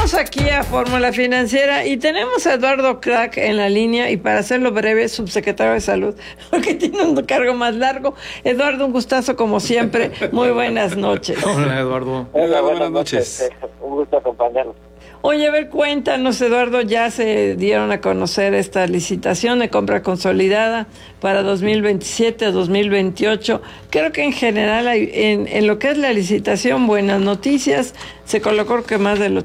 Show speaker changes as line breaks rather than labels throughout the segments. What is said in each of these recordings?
Regresamos aquí a Fórmula Financiera y tenemos a Eduardo Clark en la línea y para hacerlo breve, subsecretario de Salud, porque tiene un cargo más largo. Eduardo, un gustazo como siempre. Muy buenas noches.
Hola, Eduardo.
Hola, buenas noches. Un gusto acompañarnos.
Oye, a ver, cuéntanos, Eduardo, ya se dieron a conocer esta licitación de compra consolidada para 2027 a 2028. Creo que en general hay, en lo que es la licitación, buenas noticias. Se colocó que más del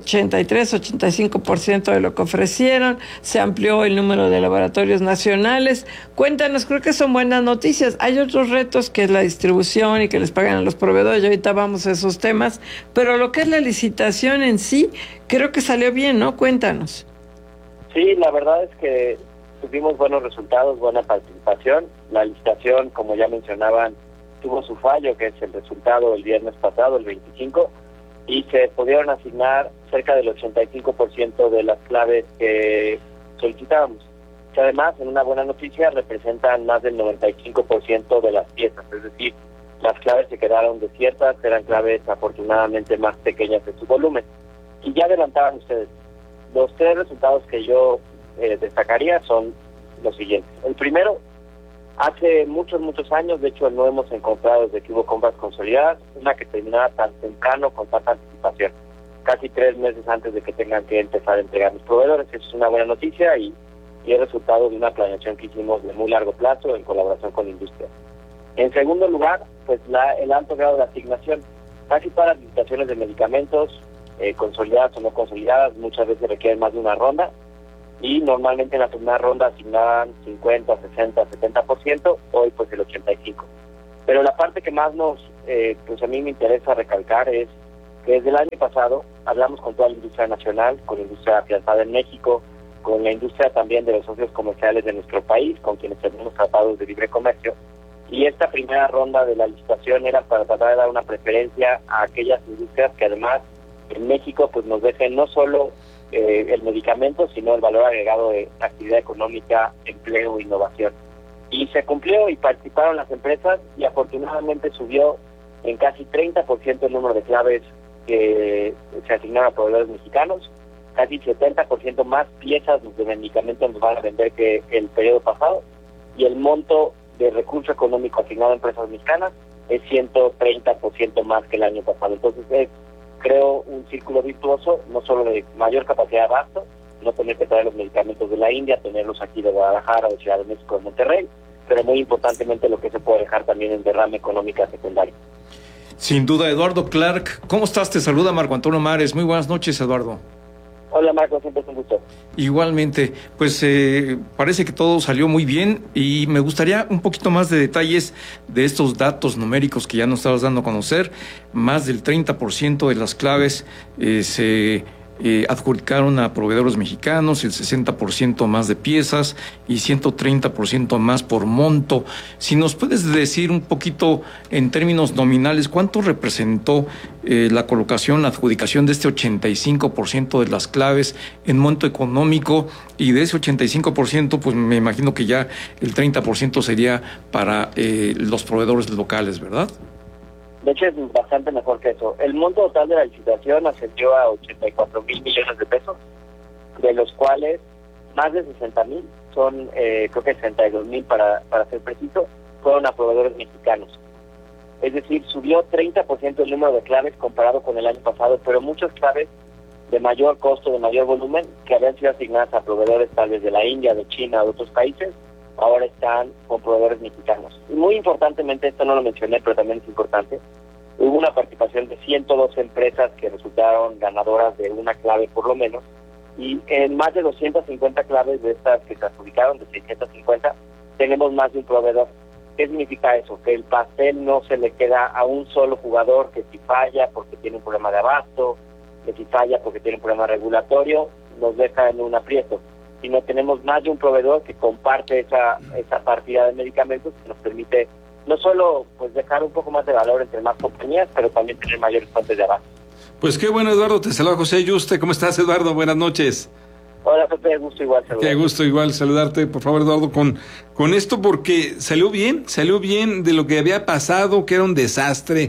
83-85% de lo que ofrecieron. Se amplió el número de laboratorios nacionales. Cuéntanos, creo que son buenas noticias. Hay otros retos que es la distribución y que les pagan a los proveedores. Y ahorita vamos a esos temas. Pero lo que es la licitación en sí, creo que salió bien, ¿no? Cuéntanos.
Sí, la verdad es que tuvimos buenos resultados, buena participación. La licitación, como ya mencionaban, tuvo su fallo, que es el resultado el viernes pasado, el 25, y se pudieron asignar cerca del 85% de las claves que solicitábamos. Que además, en una buena noticia, representan más del 95% de las piezas, es decir, las claves se quedaron desiertas, eran claves afortunadamente más pequeñas de su volumen. Y ya adelantaban ustedes, los tres resultados que yo destacaría son los siguientes. El primero, hace muchos años, de hecho no hemos encontrado desde que hubo compras consolidadas, una que terminara tan temprano con tanta anticipación, casi 3 meses antes de que tengan que empezar a entregar los proveedores. Eso es una buena noticia y es resultado de una planeación que hicimos de muy largo plazo en colaboración con la industria. En segundo lugar, pues el alto grado de asignación. Casi todas las licitaciones de medicamentos, consolidadas o no consolidadas, muchas veces requieren más de una ronda, y normalmente en la primera ronda asignaban 50, 60, 70%, hoy pues el 85%. Pero la parte que más pues a mí me interesa recalcar es que desde el año pasado hablamos con toda la industria nacional, con la industria afianzada en México, con la industria también de los socios comerciales de nuestro país, con quienes tenemos tratados de libre comercio, y esta primera ronda de la licitación era para tratar de dar una preferencia a aquellas industrias que además en México pues nos dejen no solo el medicamento, sino el valor agregado de actividad económica, empleo e innovación. Y se cumplió y participaron las empresas y afortunadamente subió en casi 30% el número de claves que se asignaron a proveedores mexicanos, casi 70% más piezas de medicamentos nos van a vender que el periodo pasado, y el monto de recurso económico asignado a empresas mexicanas es 130% más que el año pasado. Entonces creo un círculo virtuoso, no solo de mayor capacidad de abasto, no tener que traer los medicamentos de la India, tenerlos aquí de Guadalajara o Ciudad de México, de Monterrey, pero muy importantemente lo que se puede dejar también en derrame económica secundaria.
Sin duda, Eduardo Clark. ¿Cómo estás? Te saluda Marco Antonio Mares. Muy buenas noches, Eduardo.
Hola, Marco, siempre es un gusto.
Igualmente, pues parece que todo salió muy bien y me gustaría un poquito más de detalles de estos datos numéricos que ya nos estabas dando a conocer. Más del 30% de las claves se adjudicaron a proveedores mexicanos, el 60% más de piezas y 130% más por monto. Si nos puedes decir un poquito en términos nominales, ¿cuánto representó la colocación, la adjudicación de este 85% de las claves en monto económico? Y de ese 85%, pues me imagino que ya el 30% sería para los proveedores locales, ¿verdad?
De hecho, es bastante mejor que eso. El monto total de la licitación ascendió a 84,000 millones de pesos, de los cuales más de 60,000, son creo que 62,000 para ser preciso, fueron a proveedores mexicanos. Es decir, subió 30% el número de claves comparado con el año pasado, pero muchas claves de mayor costo, de mayor volumen, que habían sido asignadas a proveedores tal vez de la India, de China, de otros países, ahora están con proveedores mexicanos. Y muy importantemente, esto no lo mencioné, pero también es importante, hubo una participación de 102 empresas que resultaron ganadoras de una clave por lo menos, y en más de 250 claves de estas que se adjudicaron, de 650, tenemos más de un proveedor. ¿Qué significa eso? Que el pastel no se le queda a un solo jugador, que si falla porque tiene un problema de abasto, que si falla porque tiene un problema regulatorio, nos deja en un aprieto, sino tenemos más de un proveedor que comparte esa partida de medicamentos que nos permite no solo pues dejar un poco más de valor entre más compañías, pero también tener mayores fuentes de abasto.
Pues qué bueno, Eduardo, te saluda José Yuste. ¿Cómo estás, Eduardo? Buenas noches.
Hola, Pepe, gusto igual saludarte.
Qué gusto igual saludarte, por favor, Eduardo, con esto, porque salió bien de lo que había pasado, que era un desastre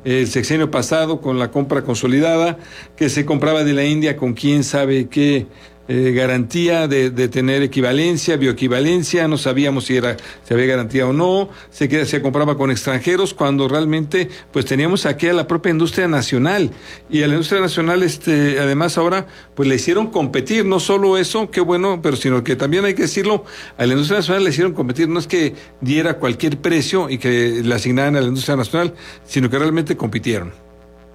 el sexenio pasado con la compra consolidada, que se compraba de la India con quién sabe qué garantía de tener equivalencia, bioequivalencia, no sabíamos si había garantía o no, se compraba con extranjeros cuando realmente pues teníamos aquí a la propia industria nacional, y a la industria nacional además ahora pues le hicieron competir, no solo eso, qué bueno, pero sino que también hay que decirlo, a la industria nacional le hicieron competir, no es que diera cualquier precio y que le asignaran a la industria nacional, sino que realmente compitieron.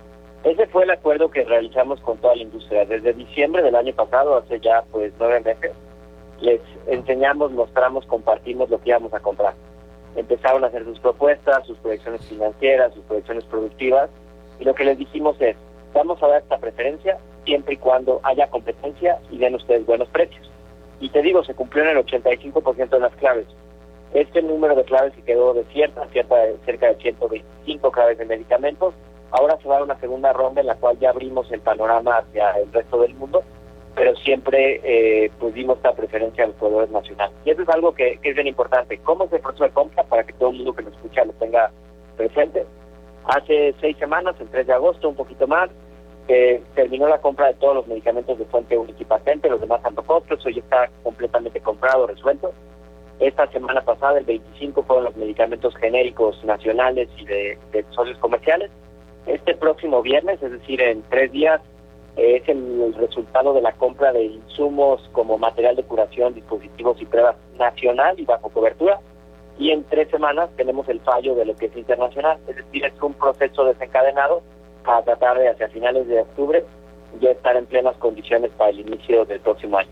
Ese fue el acuerdo que realizamos con toda la industria. Desde diciembre del año pasado, hace ya 9 meses, les enseñamos, mostramos, compartimos lo que íbamos a comprar. Empezaron a hacer sus propuestas, sus proyecciones financieras, sus proyecciones productivas, y lo que les dijimos es, vamos a dar esta preferencia siempre y cuando haya competencia y den ustedes buenos precios. Y te digo, se cumplió en el 85% de las claves. Este número de claves que quedó desierta, cerca de 125 claves de medicamentos. Ahora se va a una segunda ronda en la cual ya abrimos el panorama hacia el resto del mundo, pero siempre pues dimos esta preferencia a los proveedores nacionales. Y eso es algo que es bien importante. ¿Cómo es el proceso de compra? Para que todo el mundo que nos escucha lo tenga presente. Hace 6 semanas, el 3 de agosto, un poquito más, terminó la compra de todos los medicamentos de fuente única y patente, los demás tampoco, eso ya está completamente comprado, resuelto. Esta semana pasada, el 25, fueron los medicamentos genéricos nacionales y de socios comerciales. Este próximo viernes, es decir, en 3 días, es el resultado de la compra de insumos como material de curación, dispositivos y pruebas nacional y bajo cobertura. Y en 3 semanas tenemos el fallo de lo que es internacional. Es decir, es un proceso desencadenado para tratar de, hacia finales de octubre, ya estar en plenas condiciones para el inicio del próximo año.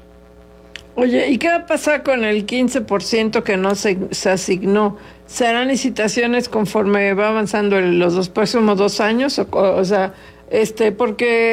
Oye, ¿y qué va a pasar con el 15% que no se asignó? ¿Serán licitaciones conforme va avanzando los próximos 2 años? O sea, porque